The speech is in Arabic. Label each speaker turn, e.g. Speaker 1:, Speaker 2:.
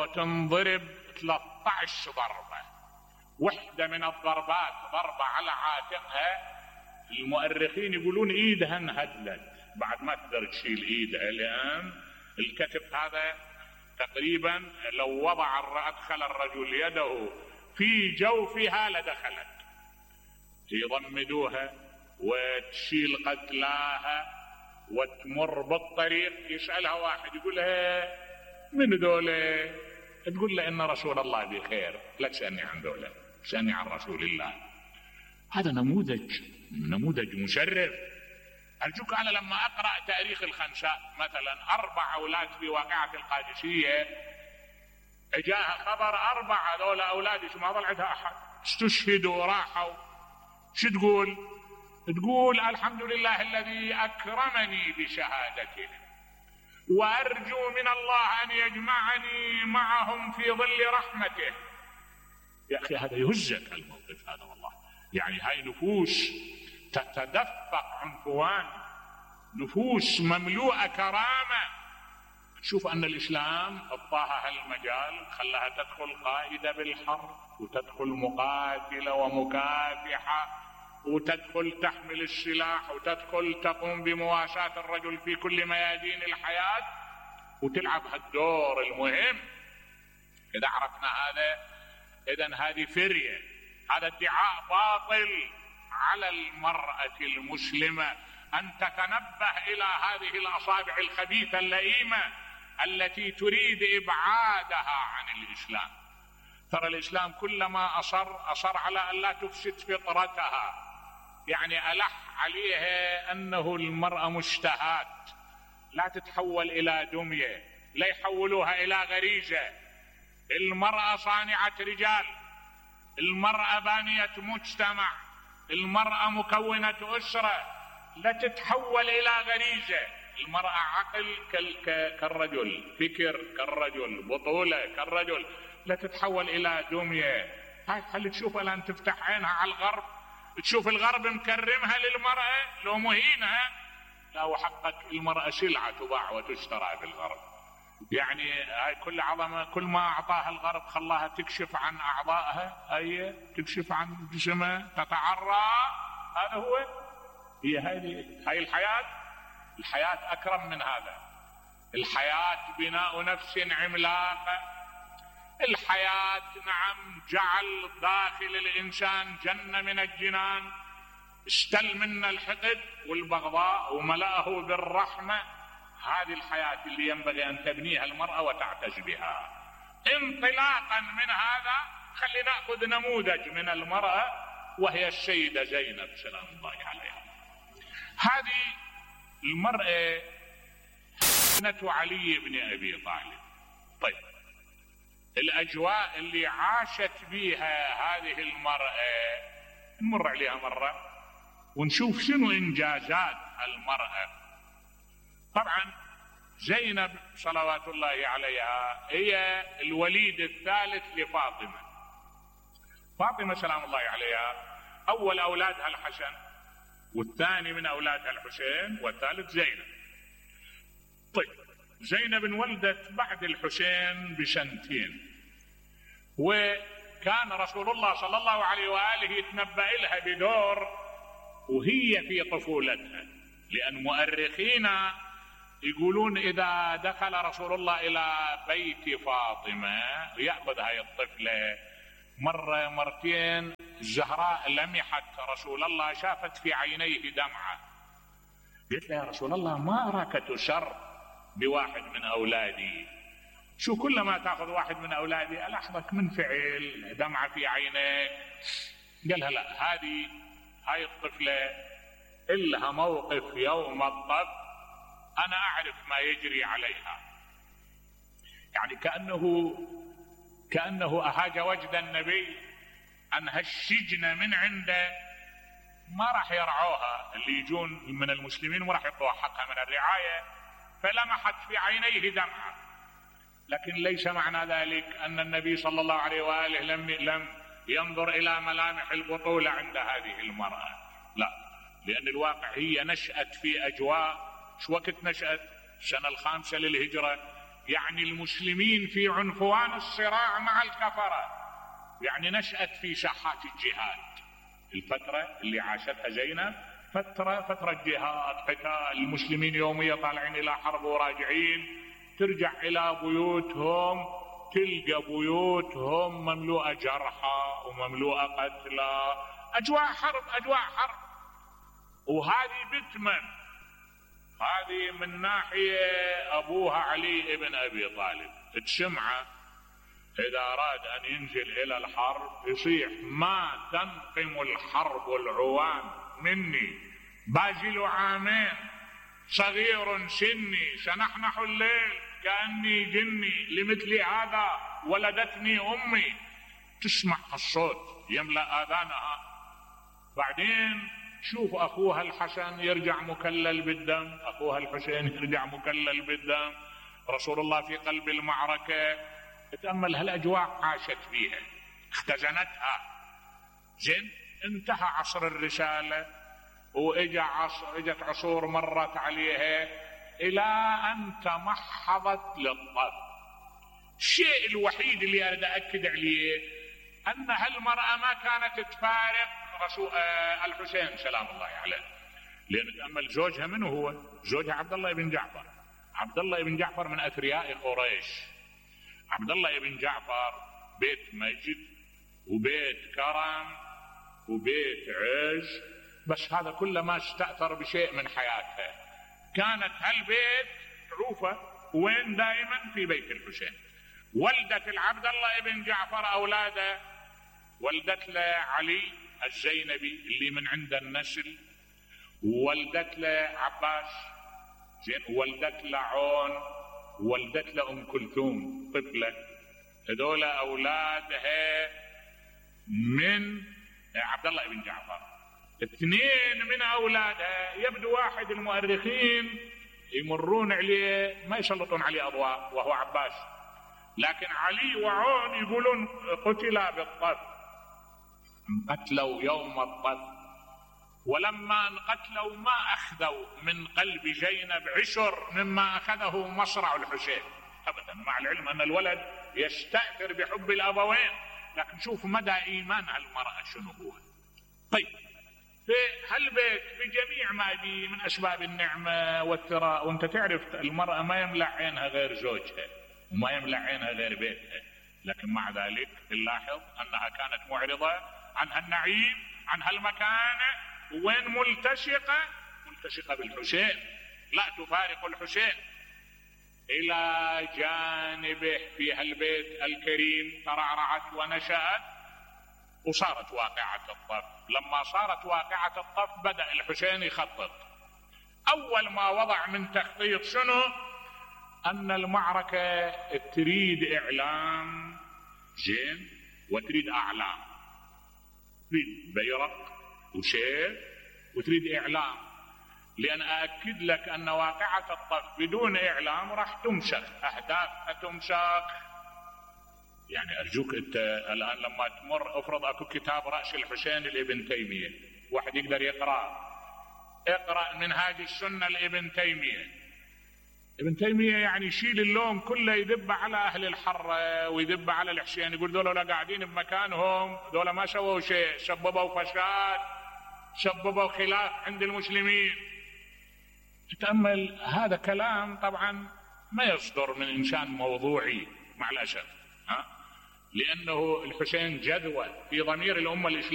Speaker 1: وتنضرب 13 ضربة. واحدة من الضربات ضربة على عاتقها، المؤرخين يقولون ايدها انهدلت بعد ما تقدر تشيل ايدها، لان الكتف هذا تقريبا لو ادخل الرجل يده في جوفها لدخلت. يضمدوها وتشيل قتلاها وتمر بالطريق، يسألها واحد يقولها من دولة؟ تقول له ان رسول الله بخير، لا تسألني عن دولة، تسألني عن رسول الله. هذا نموذج مشرف. أرجوك أنا لما أقرأ تاريخ الخنساء مثلا 4 أولاد في واقعة القادسية، جاء خبر 4 هذول أولاد ما طلعتها أحد، استشهدوا راحوا، شو تقول الحمد لله الذي أكرمني بشهادتهم، وأرجو من الله أن يجمعني معهم في ظل رحمته. يا أخي هذا يهزك الموقف هذا والله. يعني هاي نفوس تتدفق عنفوان، نفوس مملوءة كرامة. تشوف أن الإسلام أعطاها هالمجال، خلاها تدخل قائدة بالحرب، وتدخل مقاتلة ومكافحة، وتدخل تحمل السلاح، وتدخل تقوم بمواساة الرجل في كل ميادين الحياة، وتلعب هالدور المهم. إذا عرفنا هذا، إذن هذه فرية، هذا ادعاء باطل على المرأة المسلمة أن تتنبه إلى هذه الأصابع الخبيثة اللئيمة التي تريد إبعادها عن الإسلام. ترى الإسلام كلما أصر على أن لا تفسد فطرتها، يعني ألح عليها أنه المرأة مشتهات، لا تتحول إلى دمية، لا يحولوها إلى غريزة. المرأة صانعة رجال، المرأة بانية مجتمع، المرأة مكونة أسرة، لا تتحول إلى غريزة. المرأة عقل كالرجل، فكر كالرجل، بطولة كالرجل، لا تتحول إلى دمية. هاي خلي تشوف الآن، تفتح عينها على الغرب، تشوف الغرب مكرمها للمرأة لو مهينها، لا وحقك المرأة سلعة تباع وتشترى في الغرب. يعني هاي كل عظمة، كل ما أعطاها الغرب خلاها تكشف عن أعضائها، هي تكشف عن جسمها، تتعرى. هذا هو، هي هاي الحياة أكرم من هذا. الحياة بناء نفس عملاقة. الحياة نعم جعل داخل الإنسان جنة من الجنان، استل منا الحقد والبغضاء وملأه بالرحمة. هذه الحياة اللي ينبغي أن تبنيها المرأة وتعتز بها. انطلاقا من هذا خلينا نأخذ نموذج من المرأة، وهي السيدة زينب سلام الله عليها. هذه المرأة ابنة علي بن أبي طالب. طيب الأجواء اللي عاشت بها هذه المرأة نمر عليها مرة ونشوف شنو إنجازات المرأة. طبعا زينب صلوات الله عليها هي الوليد الثالث لفاطمة. فاطمة سلام الله عليها أول أولادها الحسن، والثاني من أولادها الحسين، والثالث زينب. طيب زينب انولدت بعد الحسين بسنتين، وكان رسول الله صلى الله عليه وآله يتنبأ لها بدور وهي في طفولتها، لأن مؤرخين يقولون إذا دخل رسول الله إلى بيت فاطمة يأخذ هاي الطفلة مرة مرتين، الزهراء لمحت رسول الله، شافت في عينيه دمعة، قلت له يا رسول الله ما أراك تسر بواحد من أولادي، شو كلما تأخذ واحد من أولادي ألاحظك منفعل دمعة في عينيك؟ قالها لا، هاي الطفلة إلها موقف يوم الضب أنا أعرف ما يجري عليها. يعني كأنه أهاج وجد النبي أن هالشجنة من عنده ما راح يرعوها، اللي يجون من المسلمين ما راح يعطوها حقها من الرعاية، فلمحت في عينيه دمعة. لكن ليس معنى ذلك أن النبي صلى الله عليه وآله لم ينظر إلى ملامح البطولة عند هذه المرأة، لا، لأن الواقع هي نشأت في أجواء. شو وقت نشأت؟ سنة 5 للهجرة، يعني المسلمين في عنفوان الصراع مع الكفرة، يعني نشأت في ساحات الجهاد. الفترة اللي عاشتها زينب فترة جهاد، قتال، المسلمين يوميا طالعين إلى حرب وراجعين، ترجع إلى بيوتهم تلقى بيوتهم مملوءة جرحى ومملوءة قتلى، أجواء حرب، أجواء حرب. وهذه بتمن، هذه من ناحية أبوها علي بن أبي طالب تسمعه إذا أراد أن ينزل إلى الحرب يصيح: ما تنقم الحرب العوان مني، باجل عامين، صغير سني، سنحنح الليل كأني جني، لمثل هذا ولدتني أمي. تسمع الصوت يملأ آذانها. بعدين شوف أخوها الحسن يرجع مكلل بالدم، أخوها الحسين يرجع مكلل بالدم، رسول الله في قلب المعركة. تأمل هالأجواء عاشت فيها، اختزنتها. زين، انتهى عصر الرسالة اجت عصور مرت عليها إلى أن تمحضت للطف. الشيء الوحيد اللي أريد أكد عليه أن هالمرأة ما كانت تفارق الحسين سلام الله عليه، لأن تأمل زوجها منه هو؟ زوجها عبد الله بن جعفر. عبد الله بن جعفر من أثرياء قريش. عبد الله بن جعفر بيت مجد وبيت كرم وبيت عز، بس هذا كله ما استأثر بشيء من حياتها. كانت هالبيت عوفة، وين؟ دائما في بيت الحسين. ولدت العبد الله بن جعفر أولاده، ولدت له علي الزينبي اللي من عند النسل، وولدت له عباس، زين، وولدت له عون، وولدت له أم كلثوم طفلة. هذول أولادها من عبد الله بن جعفر. اثنين من أولادها يبدو واحد المؤرخين يمرون عليه ما يسلطون عليه أضواء، وهو عباس، لكن علي وعون يقولون قتلا بالطف، انقتلوا يوم الطف. ولما انقتلوا ما أخذوا من قلب زينب عشر مما أخذه مصرع الحسين أبدا، مع العلم أن الولد يستأثر بحب الأبوين، لكن شوف مدى إيمان المرأة شنو هو. طيب، في هالبيت بجميع ما به من أسباب النعمة والثراء، وانت تعرف المرأة ما يملأ عينها غير زوجها وما يملأ عينها غير بيتها، لكن مع ذلك نلاحظ أنها كانت معرضة عن هالنعيم، عن هالمكانة، وين ملتصقة بالحسين، لا تفارق الحسين. إلى جانبه في هالبيت الكريم ترعرعت ونشأت وصارت واقعة الطف. لما صارت واقعة الطف بدأ الحسين يخطط. أول ما وضع من تخطيط شنو؟ أن المعركة تريد إعلام، زين، وتريد أعلام، تريد بيرق وسيف وتريد إعلام، لأن أأكد لك أن واقعة الطف بدون إعلام راح تمسخ، أهدافها تمسخ. يعني أرجوك أنت الآن لما تمر افرض أكو كتاب رأس الحسين لابن تيمية، واحد يقدر اقرأ منهاج السنة لابن تيمية. ابن تيمية يعني يشيل اللوم كله، يذب على أهل الحرة ويذب على الحسين، يقول دولة قاعدين بمكانهم، دولة ما سووا شيء، سببوا فساد، سببوا خلاف عند المسلمين. تتأمل هذا كلام طبعا ما يصدر من إنسان موضوعي مع الأسف، لأنه الحسين جذوة في ضمير الأمة الإسلامية.